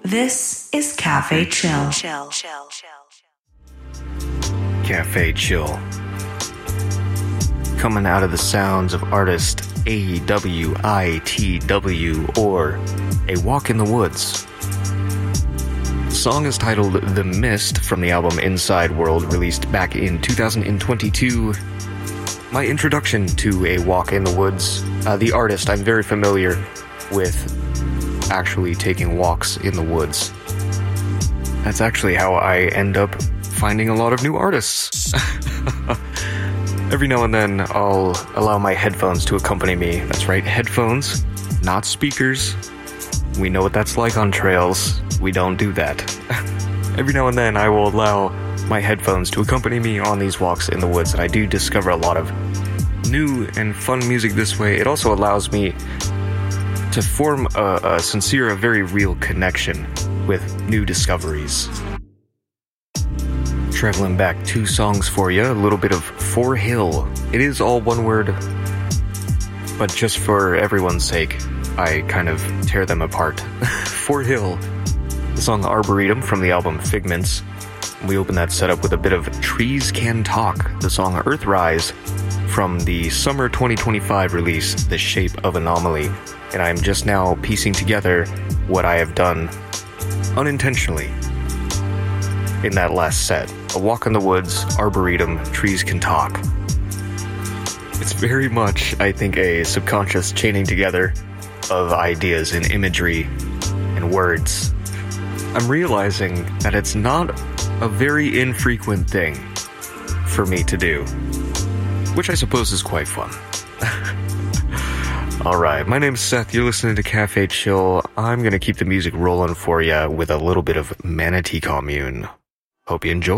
This is Cafe Chill. Cafe Chill. Coming out of the sounds of artist AWITW, or A Walk in the Woods. The song is titled The Mist from the album Inside World, released back in 2022. My introduction to A Walk in the Woods. The artist, I'm very familiar with actually taking walks in the woods. That's actually how I end up finding a lot of new artists. Every now and then, I'll allow my headphones to accompany me. That's right, headphones, not speakers. We know what that's like on trails. We don't do that. Every now and then, I will allow my headphones to accompany me on these walks in the woods, and I do discover a lot of new and fun music this way. It also allows me to form a sincere, a very real connection with new discoveries. Traveling back 2 songs for you, a little bit of For Hill. It is all one word, but just for everyone's sake, I kind of tear them apart. For Hill, the song Arboretum from the album Figments. We open that setup with a bit of Trees Can Talk, the song Earthrise from the summer 2025 release, The Shape of Anomaly. And I'm just now piecing together what I have done unintentionally in that last set. A Walk in the Woods, Arboretum, Trees Can Talk. It's very much, I think, a subconscious chaining together of ideas and imagery and words. I'm realizing that it's not a very infrequent thing for me to do, which I suppose is quite fun. Alright, my name's Seth, you're listening to Cafe Chill. I'm gonna keep the music rolling for you with a little bit of Manatee Commune. Hope you enjoy.